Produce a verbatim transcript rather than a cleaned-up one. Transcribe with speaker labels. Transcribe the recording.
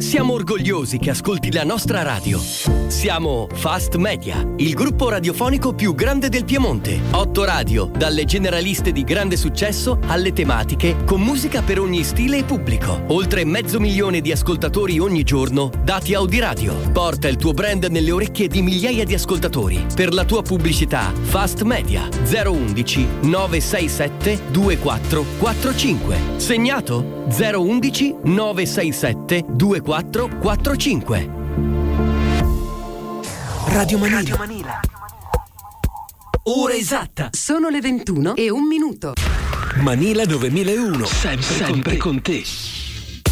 Speaker 1: Siamo orgogliosi che ascolti la nostra radio. Siamo Fast Media, il gruppo radiofonico più grande del Piemonte. Otto radio, dalle generaliste di grande successo alle tematiche, con musica per ogni stile e pubblico. Oltre mezzo milione di ascoltatori ogni giorno, dati Audiradio. Porta il tuo brand nelle orecchie di migliaia di ascoltatori. Per la tua pubblicità, Fast Media zero undici nove sei sette due quattro quattro cinque. Segnato? zero undici nove sei sette due quattro quattro cinque. Radio Manila. Radio Manila. Ora esatta.
Speaker 2: Sono le ventuno e un minuto.
Speaker 1: Manila novemilauno. Sempre, sempre con te.